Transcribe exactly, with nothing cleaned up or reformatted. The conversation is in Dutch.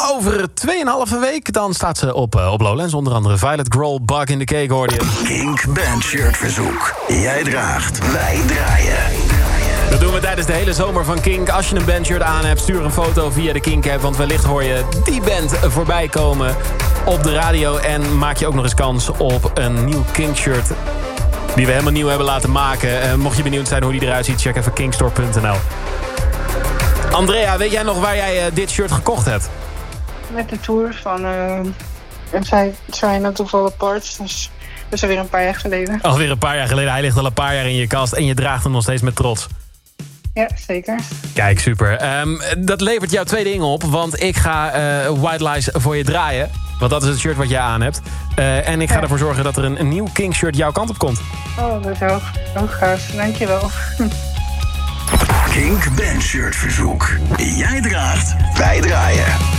over tweeënhalve week dan staat ze op, uh, op Lowlands. Onder andere Violet Grohl, Bug in the Cake hoorde je. Kink Bandshirt verzoek. Jij draagt, wij draaien. Dat doen we tijdens de hele zomer van Kink. Als je een bandshirt aan hebt, stuur een foto via de Kink-app. Want wellicht hoor je die band voorbij komen op de radio. En maak je ook nog eens kans op een nieuw Kink-shirt die we helemaal nieuw hebben laten maken. Uh, mocht je benieuwd zijn hoe die eruit ziet, check even kinkstore punt n l. Andrea, weet jij nog waar jij uh, dit shirt gekocht hebt? Met de tour van... Uh, en zij zijn er toevallig apart, dus dat is alweer een paar jaar geleden. Alweer een paar jaar geleden. Hij ligt al een paar jaar in je kast en je draagt hem nog steeds met trots. Ja, zeker. Kijk, super. Um, dat levert jou twee dingen op, want ik ga uh, White Lies voor je draaien. Want dat is het shirt wat jij aan hebt. Uh, en ik ga ja. ervoor zorgen dat er een, een nieuw Kink shirt jouw kant op komt. Oh, dat is ook, ook gaaf. Dankjewel. Kink Bandshirt verzoek. Jij draagt, wij draaien.